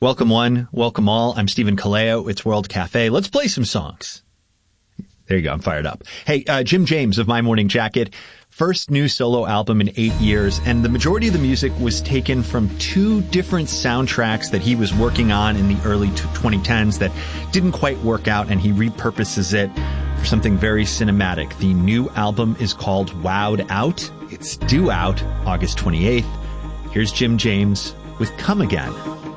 Welcome one, welcome all. I'm Stephen Kaleo. It's World Cafe. Let's play some songs. There you go. I'm fired up. Hey, Jim James of My Morning Jacket. First new solo album in 8 years, and the majority of the music was taken from two different soundtracks that he was working on in the early 2010s that didn't quite work out, and he repurposes it for something very cinematic. The new album is called Wowed Out. It's due out August 28th. Here's Jim James with Come Again.